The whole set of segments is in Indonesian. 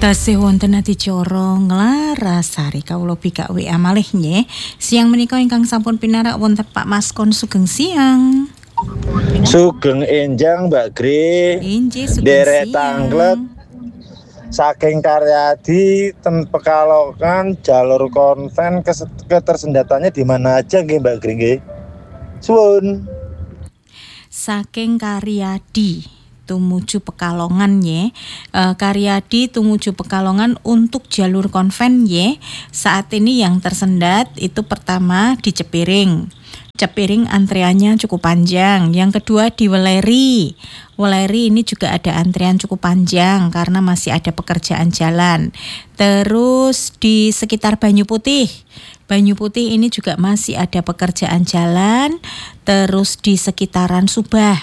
Tasih wonten adicara Nglarasari kawula bikak WA malih nggih. Siang menika ingkang sampun pinarak wonten Pak Maskon sugeng siang. Sugeng enjang Mbak Gri. Injih sugeng Derek siang. Tanglet saking Karyadi ten Pekalongan jalur konven ketersendatannya di mana aja nggih Mbak Gri nggih. Suwun. Saking Karyadi tumuju Pekalongan nggih. Karyadi tumuju Pekalongan untuk jalur konven nggih. Saat ini yang tersendat itu pertama di Cepiring. Cepiring antreannya cukup panjang. Yang kedua di Weleri. Weleri ini juga ada antrean cukup panjang karena masih ada pekerjaan jalan. Terus di sekitar Banyu Putih. Banyu Putih ini juga masih ada pekerjaan jalan. Terus di sekitaran Subah.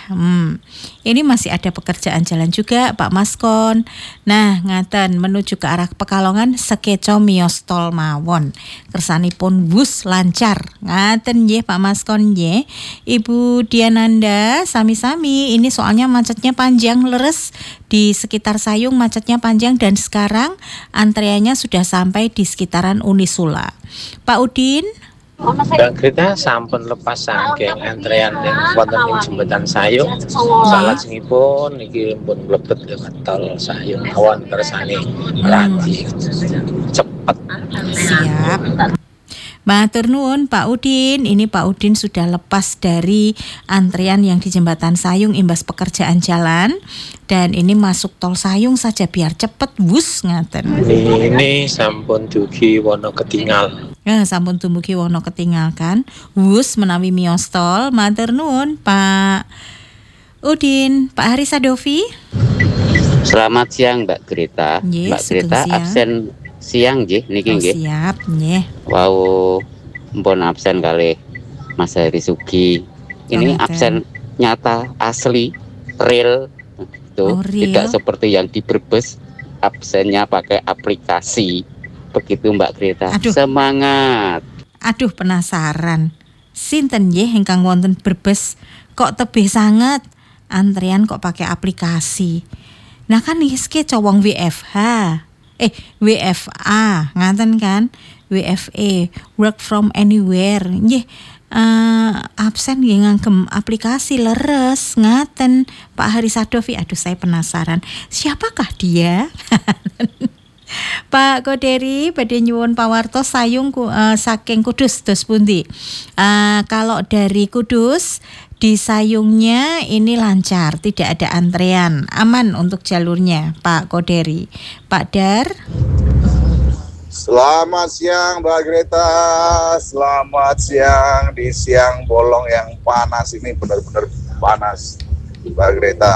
Ini masih ada pekerjaan jalan juga Pak Maskon. Nah, ngaten menuju ke arah Pekalongan sekeco miyos tol mawon. Kersanipun wus lancar. Ngaten nggih Pak Maskon nggih. Ibu Diananda sami-sami ini soalnya macetnya panjang leres di sekitar Sayung macetnya panjang dan sekarang antreannya sudah sampai di sekitaran Unisula. Pak Udin, Mbak Grita sampun lepas saking antrean yang wonten ing jembatan Sayung. Salajengipun niki pun mlebet lewat tol Sayung awan kersane radi cepet. siap. Matur nuwun Pak Udin. Ini Pak Udin sudah lepas dari antrean yang di jembatan Sayung imbas pekerjaan jalan dan ini masuk tol Sayung saja biar cepet wus ngaten. Ini sampun dugi wono ketinggal. Sampun dumugi wono ketinggal kan. Wus menawi miyos tol. Matur nuwun Pak Udin. Pak Haris Sadovi. Selamat siang Mbak Grita. Nggih, Mbak sugeng Grita siang. absen siang nggih niki nggih. Siap nggih. Wow, mpun absen kali Mas Heri Sugi. Ini Ngaten. absen nyata asli real tuh, Oh, real. tidak seperti yang di Brebes absennya pakai aplikasi. Begitu Mbak Grita. Aduh. Semangat. Aduh penasaran. Sinten nggih ingkang wonten Brebes kok tebih sangat antrean kok pakai aplikasi. Nah kan iki cowong WFH. WFA ngaten kan? WFE work from anywhere. Nggih absen nggih ngangkem aplikasi leres ngaten Pak Haris Sadovi. Aduh saya penasaran. Siapakah dia? Pak Koderi badhe nyuwun pawartos Sayung saking Kudus dos pundi. Kalau dari Kudus di Sayungnya ini lancar, tidak ada antrean, aman untuk jalurnya Pak Koderi. Pak Dar. Selamat siang Mbak Greta. Selamat siang di siang bolong yang panas ini, benar-benar panas Mbak Greta.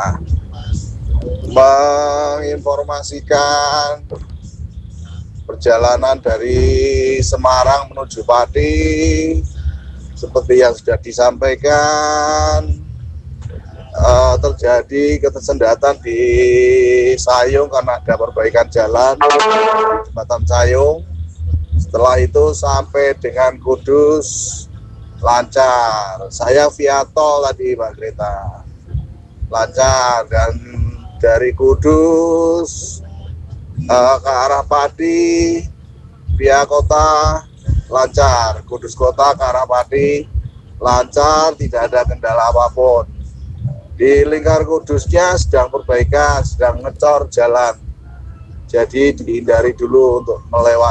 Menginformasikan perjalanan dari Semarang menuju Pati seperti yang sudah disampaikan, terjadi ketersendatan di Sayung karena ada perbaikan jalan di jembatan Sayung. Setelah itu sampai dengan Kudus lancar. Saya via tol tadi Mbak Greta, lancar. Dan dari Kudus ke arah Pati via kota lancar. Kudus kota ke arah Pati lancar, tidak ada kendala apapun. Di lingkar Kudusnya sedang perbaikan, sedang ngecor jalan. Jadi dihindari dulu untuk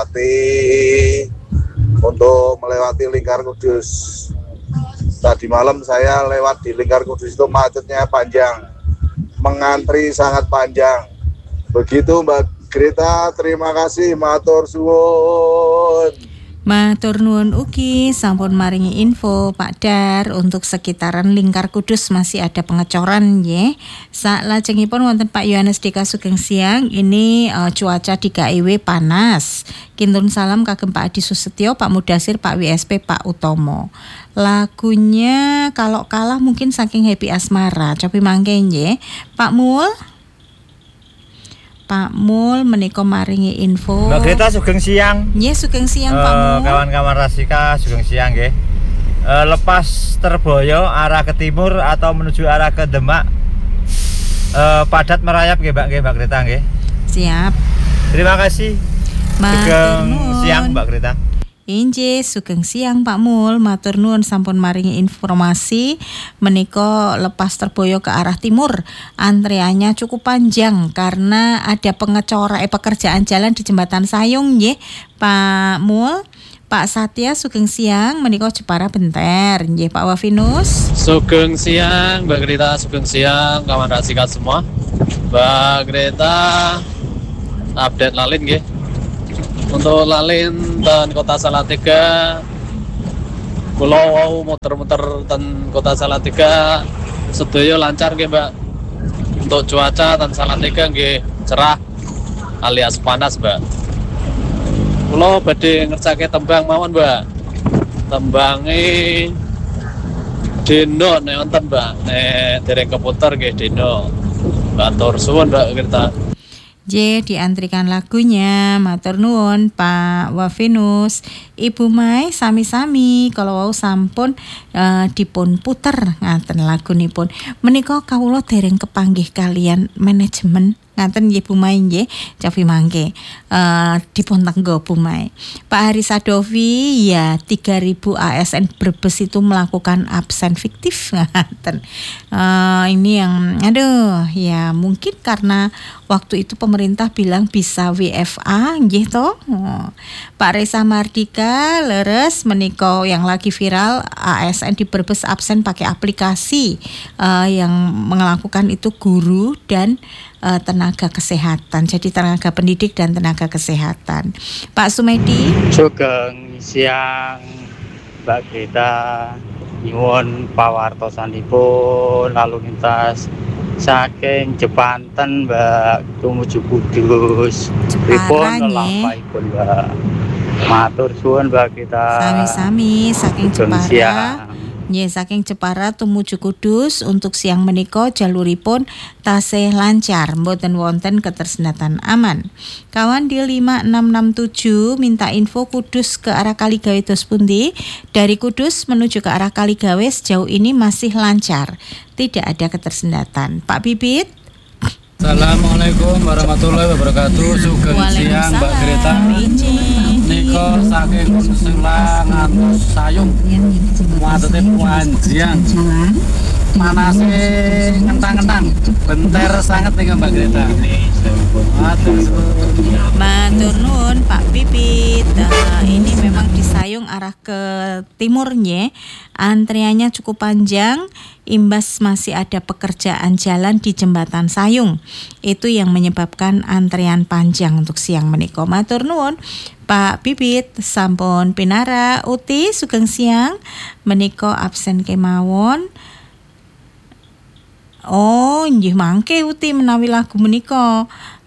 melewati lingkar Kudus. Tadi malam saya lewat di lingkar Kudus itu macetnya panjang. Mengantri sangat panjang. Begitu Mbak Greta, terima kasih, matur suwun. Matur nuwun ugi sampun maringi info Pak Dar untuk sekitaran lingkar Kudus masih ada pengecoran nggih. Salajengipun wonten Pak Yohanes Dika sugeng siang. Ini cuaca di KIW panas. Kintun salam kagem Pak Adi Susetyo, Pak Mudasir, Pak WSP, Pak Utomo. Lagunya kalau kalah mungkin saking Happy Asmara. Cobi mangke nggih. Pak Mul. Pak Mul menika maringi info. Mbak Greta sugeng siang. Nggih sugeng siang Pak Mul. Kawan-kawan Rasika sugeng siang nggih. Lepas Terboyo arah ke timur atau menuju arah ke Demak, padat merayap nggih Mbak Greta nggih. Siap. Terima kasih. Sugeng siang Mbak Greta. Inje sugeng siang Pak Mul, matur nuwun sampun maringi informasi menika lepas terboyo ke arah timur. Antreannya cukup panjang karena ada pekerjaan jalan di Jembatan Sayung nggih Pak Mul. Pak Satya sugeng siang menika Jepara Benter nggih Pak Wafinus. Sugeng siang Mbak Greta, sugeng siang kawan rasikat semua. Mbak Greta update lalin nggih. Untuk lalin dan Kota Salatiga, pulau muter-muter dan Kota Salatiga sedaya lancar nggih Mbak. Untuk cuaca dan Salatiga nggih cerah alias panas Mbak. Pulau badhe ngercake tembang mawon Mbak. Tembange dino nek wonten Mbak, nek dereng keputer nggih dino. Matur suwun Mbak Greta. J diantrikan lagunya matur nuwun Pak Wafinus. Ibu Mai sami-sami kalau wau sampun dipun puter ngaten lagunipun. Menika kawula dereng kepanggih kalian manajemen ngaten nggih Bu Mai nggih Cafi mangke dipun tenggo Bu Mai. Pak Hari Sadovi ya 3000 ASN Brebes itu melakukan absen fiktif ngaten. Ini yang aduh ya mungkin karena waktu itu pemerintah bilang bisa WFA nggih to. Pak Reza Mardika leres menika yang lagi viral ASN di Brebes absen pakai aplikasi yang melakukan itu guru dan tenaga kesehatan. Jadi tenaga pendidik dan tenaga kesehatan. Pak Sumedi. Sugeng siang Mbak Greta, nyuwun pawartosanipun lalu lintas saking Jepanten Mbak tumuju Kudus. Pripun lelampaipun Mbak. Matur suwun Mbak Greta. Sami-sami saking Jepara. Nggih saking Jepara tumuju Kudus untuk siang menika jaluripun tasih lancar mboten wonten ketersendatan aman. Kawan di 5667 minta info Kudus ke arah Kaligawe dos pundi. Dari Kudus menuju ke arah Kaligawe sejauh ini masih lancar. Tidak ada ketersendatan. Pak Bibit. Assalamualaikum warahmatullahi wabarakatuh. Sugeng siang Mbak Greta. Niko saking Konsula ngantos Sayung. Matete panjang. Manase ngentang-ngentang. Benter sangat nih Mbak Greta. Matur nuwun Pak Pipit. Ini memang di Sayung arah ke timurnya antriannya cukup panjang, imbas masih ada pekerjaan jalan di Jembatan Sayung. Itu yang menyebabkan antrian panjang untuk siang menika. Matur nuwun Pak Bibit sampun pinara. Uti sugeng siang menika absen kemawon. Oh, nggih mangke Uti menawi lagu menika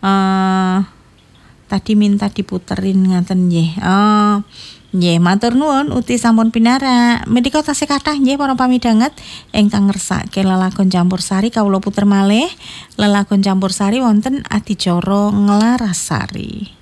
tadi minta diputerin ngaten nggih. Nggih matur nuwun Uti sampun pinara. Menika tasih kathah nggih para pamidanget ingkang ngersake lelagon campursari kawula puter malih. Lelagon campursari wonten adicara Nglarasari.